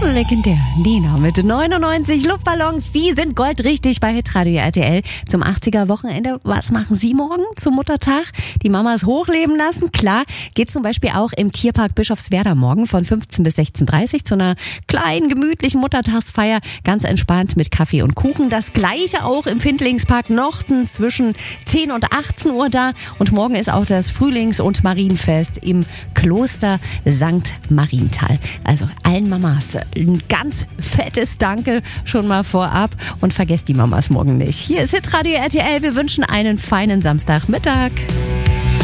Legendär. Nena mit 99 Luftballons. Sie sind goldrichtig bei Hitradio RTL zum 80er-Wochenende. Was machen Sie morgen zum Muttertag? Die Mamas hochleben lassen? Klar, geht zum Beispiel auch im Tierpark Bischofswerda morgen von 15 bis 16:30 Uhr zu einer kleinen, gemütlichen Muttertagsfeier. Ganz entspannt mit Kaffee und Kuchen. Das gleiche auch im Findlingspark Nochten zwischen 10 und 18 Uhr da. Und morgen ist auch das Frühlings- und Marienfest im Kloster St. Marienthal. Also allen Mamas ein ganz fettes Danke schon mal vorab und vergesst die Mamas morgen nicht. Hier ist Hitradio RTL. Wir wünschen einen feinen Samstagmittag.